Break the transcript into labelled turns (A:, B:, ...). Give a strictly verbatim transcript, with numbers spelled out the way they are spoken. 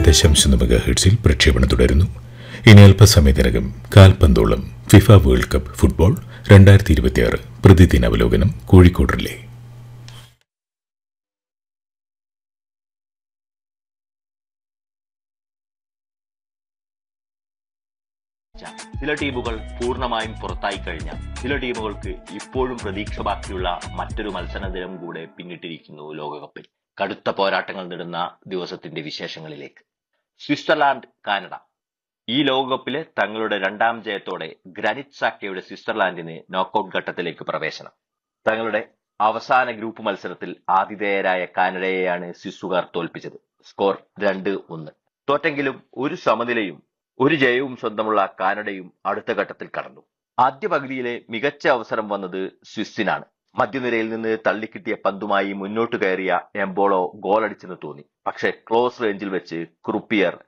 A: ദശാംശം മെഗാ ഹെർട്സിൽ പ്രക്ഷേപണം തുടരുന്നു. ഇനി അല്പസമയത്തിനകം കാൽപന്തോളം ഫിഫ വേൾഡ് കപ്പ് ഫുട്ബോൾ രണ്ടായിരത്തി ഇരുപത്തിയാറ് പ്രതിദിന അവലോകനം കോഴിക്കോട് റിലേ.
B: ചില ടീമുകൾ പൂർണ്ണമായും പുറത്തായി കഴിഞ്ഞാൽ ചില ടീമുകൾക്ക് ഇപ്പോഴും പ്രതീക്ഷ ബാക്കിയുള്ള മറ്റൊരു മത്സര ദിനം കൂടെ പിന്നിട്ടിരിക്കുന്നു ലോകകപ്പിൽ. കടുത്ത പോരാട്ടങ്ങൾ നേടുന്ന ദിവസത്തിന്റെ വിശേഷങ്ങളിലേക്ക്. Switzerland Canada. ഈ ലോകകപ്പിലെ തങ്ങളുടെ രണ്ടാം ജയത്തോടെ ഗ്രാനിറ്റ് സാക്കയുടെ സ്വിറ്റ്സർലാൻഡിന് നോക്കൌട്ട് ഘട്ടത്തിലേക്ക് പ്രവേശനം. തങ്ങളുടെ അവസാന ഗ്രൂപ്പ് മത്സരത്തിൽ ആതിഥേയരായ കാനഡയെയാണ് സ്വിസ്സുകാർ തോൽപ്പിച്ചത്. സ്കോർ രണ്ട് ഒന്ന്. തോറ്റെങ്കിലും ഒരു സമനിലയും ഒരു ജയവും സ്വന്തമുള്ള കാനഡയും അടുത്ത ഘട്ടത്തിൽ കടന്നു. ആദ്യ പകുതിയിലെ മികച്ച അവസരം വന്നത് സ്വിസ്സിനാണ്. മധ്യനിരയിൽ നിന്ന് തള്ളിക്കിട്ടിയ പന്തുമായി മുന്നോട്ട് കയറിയ എംബോളോ ഗോളടിച്ചെന്ന് തോന്നി. പക്ഷെ ക്ലോസ് റേഞ്ചിൽ വെച്ച് ക്രുപ്പിയർ